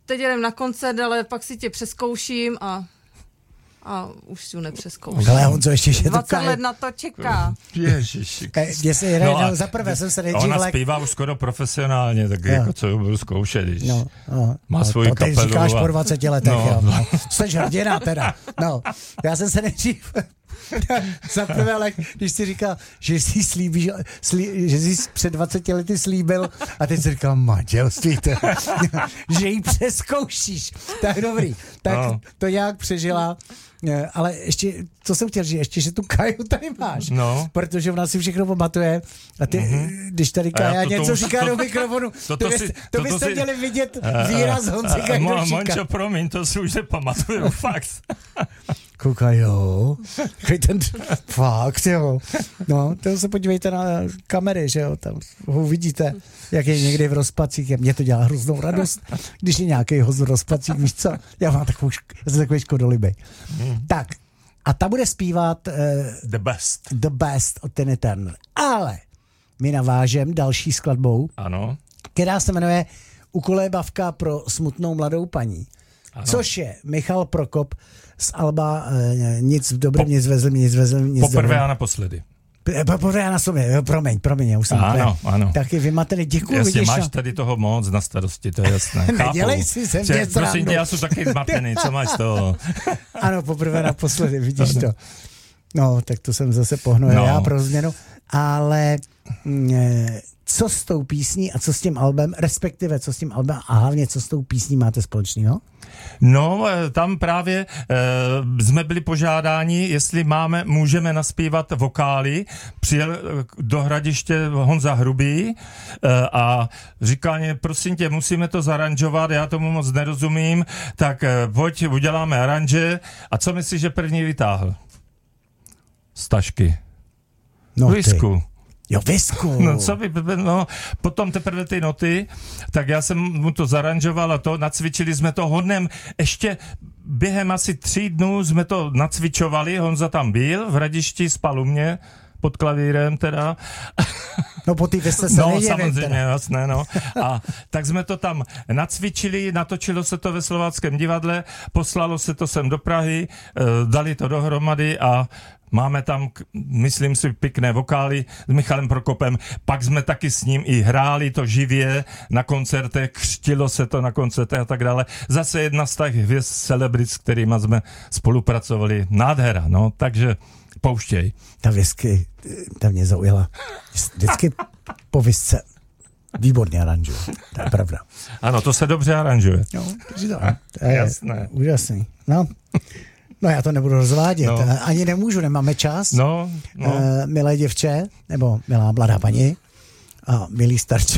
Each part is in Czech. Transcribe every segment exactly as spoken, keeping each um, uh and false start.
teď jdem na koncert, ale pak si tě přeskouším a... A už si ho nepřeskouším. Ale Honzo, ještě že dvacet let na to čeká. Ježiši. Eh, no no, za prvé jsem se nejdřív... Ona lek... zpívá už skoro profesionálně, tak no. Jako co ji budu zkoušet, když no, no, má no, svoji to kapelu. To říkáš a... po dvaceti letech, no. jo. No. Jseš hrdina teda. No, já jsem se nejdřív... za prvé, ale když jsi říkal, že jsi slíbíš, slí, že jsi před dvaceti lety slíbil a teď jsi říkal manželství, to, že ji přeskoušíš. Tak dobrý. Tak no. To nějak přežila. Ale ještě, co jsem chtěl říct, ještě, že tu Kaju tady máš. No. Protože ona si všechno pamatuje. A ty, mm-hmm. když tady Kaja něco to, říká to, do mikrofonu, to, to, to, byste, to, to byste si, měli vidět výraz Honzy Gajdošíka. Mončo, promiň, to si už nepamatuju, fakt. Koukaj, jo. Ten, fakt, jo. No, to se podívejte na kamery, že jo, tam ho vidíte, jak je někdy v rozpacích. Mně to dělá hroznou radost, když je nějaký host v rozpacích, víš co? Já mám takovou, já jsem takový škodolibej. Hmm. Tak, a ta bude zpívat uh, The Best. The Best od Tina Turner. Ale my navážem další skladbou, ano. Která se jmenuje Ukolébavka pro smutnou mladou paní. Ano. Což je Michal Prokop z alba e, Nic v dobrém, po, nic ve zlém, nic ve zlém, nic poprvé dobrém. a naposledy. Poprvé a na sobě, promiň, promiň, já už jsem ano, ano. Taky vymatený, děkuji. Jasně, vidíš, máš no. tady toho moc na starosti, to je jasné. Nedělej si sem Če, něco prosím tě, já jsem taky zmatený, co máš toho? Ano, poprvé naposledy, vidíš to. No, tak to jsem zase pohnul no. já pro změnu, ale e, co s tou písní a co s tím albem, respektive co s tím albem a hlavně co s tou písní máte společného? No, tam právě e, jsme byli požádáni, jestli máme, můžeme naspívat vokály. Přijel do Hradiště Honza Hrubý e, a říkal mě, prosím tě, musíme to zaranžovat, já tomu moc nerozumím, tak e, pojď, uděláme aranže. A co myslíš, že první vytáhl? Z tašky. No Whisku. Jo, Visku. No, co by, no, potom teprve ty noty, tak já jsem mu to zaranžoval a to, nacvičili jsme to hodnem, ještě během asi tří dnů jsme to nacvičovali, Honza tam byl, v Hradišti spal u mě, pod klavírem teda. No po té se No nejde, samozřejmě, teda. jasné, no. A tak jsme to tam nacvičili, natočilo se to ve Slováckém divadle, poslalo se to sem do Prahy, dali to dohromady a máme tam, myslím si, pěkné vokály s Michalem Prokopem. Pak jsme taky s ním i hráli to živě na koncertech, křtilo se to na koncertech a tak dále. Zase jedna z těch hvězd celebrit, s kterýma jsme spolupracovali. Nádhera, no, takže pouštěj. Ta whisky, ta mě zaujala. Vždycky po whisce výborně aranžuje. To je pravda. Ano, to se dobře aranžuje. No, to je jasné. Úžasný. No. No já to nebudu rozvádět. No. Ani nemůžu, nemáme čas. No, no. Uh, milé děvče, nebo milá mladá paní a milý starče.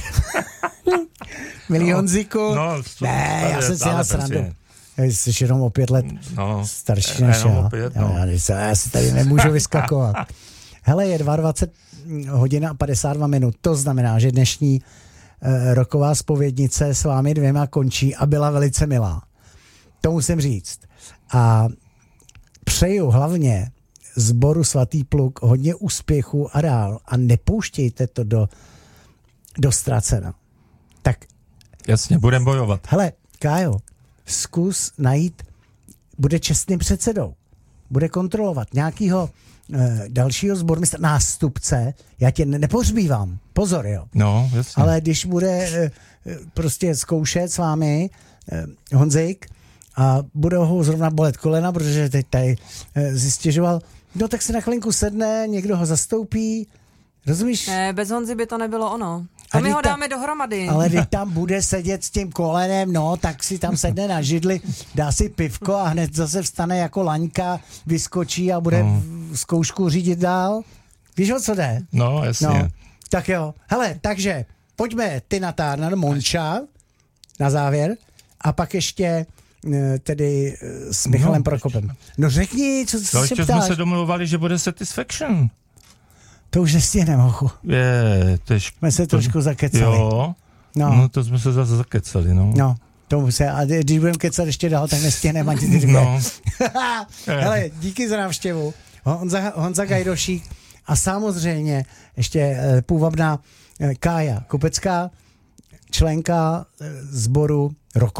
Milý no, Honziku. No, ne, já jsem si já srandu. Jsi jenom o pět let no, starší než já. Opět, no. já, já, já si tady nemůžu vyskakovat. Hele, je dvacet dva hodin a padesát dva minut. To znamená, že dnešní uh, roková zpovědnice s vámi dvěma končí a byla velice milá. To musím říct. A přeju hlavně sboru Svatý pluk hodně úspěchu a dál. A nepouštějte to do, do ztracena. Tak. Jasně, budem bojovat. Hele, Kájo, zkus najít, bude čestným předsedou. Bude kontrolovat nějakýho e, dalšího sbormistra, nástupce. Já tě ne, nepohřbívám. Pozor, jo. No, jasně. Ale když bude e, prostě zkoušet s vámi e, Honzik, a bude ho zrovna bolet kolena, protože teď tady e, zistěžoval, no tak se na chvilinku sedne, někdo ho zastoupí, rozumíš? Ne, bez Honzy by to nebylo ono. A, a my ho dáme ta, dohromady. Ale když tam bude sedět s tím kolenem, no, tak si tam sedne na židli, dá si pivko a hned zase vstane jako laňka, vyskočí a bude no. zkoušku řídit dál. Víš, o co jde? No, jasně. No, tak jo. Hele, takže pojďme Tina Turner, Monča na závěr a pak ještě tedy s Michalem no, Prokopem. No řekni, co, co no, se ptáš. jsme se domluvali, že bude Satisfaction. To už nestihneme, hochu. Je, to je šk- jsme se to, trošku zakecali. Jo, no. no to jsme se zase zakecali, no. No, to se, a když budeme kecat ještě dál, tak nestihneme, ani ty říkají. No. Hele, díky za návštěvu. Honza, Honza Gajdošík a samozřejmě ještě půvabná Kája Kopecká, členka sboru Roko.